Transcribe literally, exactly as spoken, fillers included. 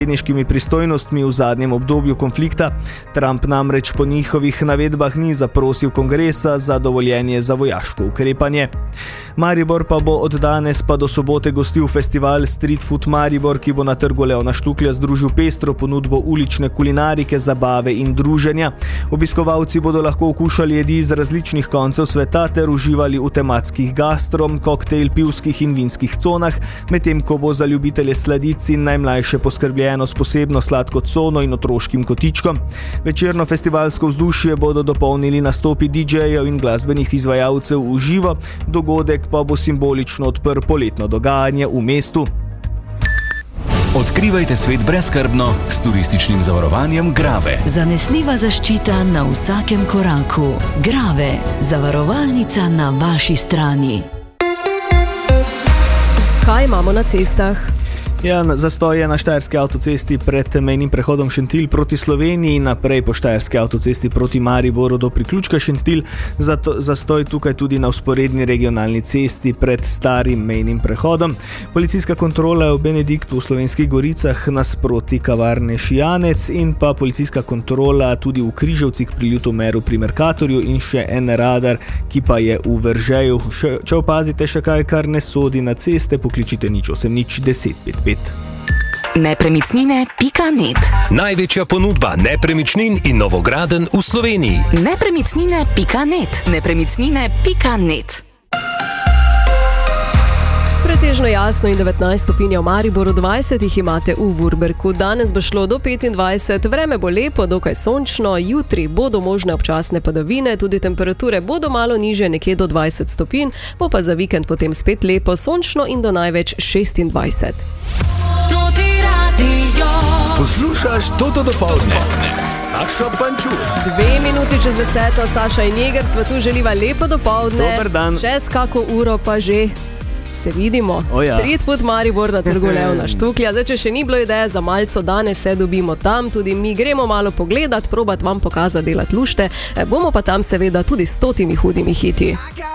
predsedniškimi pristojnostmi v zadnjem obdobju konflikta. Trump namreč po njihovih navedbah ni zaprosil kongresa za dovoljenje za vojaško ukrepanje. Maribor pa bo od danes pa do sobote gostil festival Street Food Maribor, ki bo na trgu Leona Štuklja združil pestro ponudbo ulične kulinarike, zabave in druženja. Obiskovalci bodo lahko okušali jedi iz različnih koncev sveta ter uživali v tematskih gastro, koktejl, pivskih in vinskih conah, medtem ko bo za ljubitelje sladic in najmlajše poskrbljeno s posebno sladko cono in otroškim kotičkom. Večerno festivalsko vzdušje bodo dopolnili nastopi didžejev in glasbenih izvajalcev v živo, dogodek pa bo simbolično odprl poletno dogajanje v mestu. Odkrivajte svet brezskrbno s turističnim zavarovanjem Grave. Zanesljiva zaščita na vsakem koraku. Grave, zavarovalnica na vaši strani. Kaj imamo na cestah? Ja, zastoj je na štajerski avtocesti pred mejnim prehodom Šentilj proti Sloveniji in naprej po štajerski avtocesti proti Mariboru do priključka Šentilj. Zato, zastoj tukaj tudi na vzporedni regionalni cesti pred starim mejnim prehodom. Policijska kontrola je v Benediktu v Slovenskih Goricah nasproti kavarne Šijanec in pa policijska kontrola tudi v Križevcih pri Ljutomeru pri Merkatorju in še en radar, ki pa je v Veržeju. Še, če opazite še kaj, kar ne sodi na ceste, pokličite nič osem nič deset pet pet. Nepremičnine pika net. Največja ponudba nepremičnin in novogradenj v Sloveniji. Nepremičnine pika net. Nepremičnine pika net. Pretežno jasno in devetnajst stopinj v Mariboru, dvajset jih imate v Vurberku. Danes bo šlo do petindvajset, vreme bo lepo, dokaj sončno, jutri bodo možne občasne padavine, tudi temperature bodo malo nižje, nekje do dvajset stopinj, bo pa za vikend potem spet lepo, sončno in do največ šestindvajset. Poslušaš Toto dopoldne. Sašo Pančur. Dve minuti čez deseto, Saša in Jeger sva tu želiva lepo dopoldne. Dober dan. Čez kako uro pa že se vidimo. O ja. Street Food Maribor na trgu Leona Štuklja. Zdaj, če še ni bilo ideje za malco, danes se dobimo tam, tudi mi gremo malo pogledat, probat vam pokazati delati lušte. Bomo pa tam seveda tudi s stotimi hudimi hiti.